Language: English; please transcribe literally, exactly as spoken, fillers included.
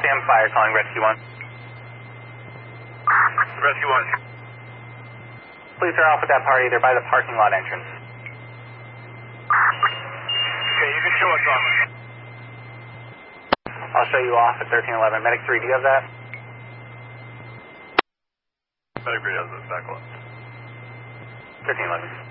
Fire calling Rescue one. Rescue one. Police are off with that party. They're by the parking lot entrance. Okay, you can show us off. I'll show you off at thirteen eleven. Medic three, do you have that? Medic three has the back left. thirteen eleven.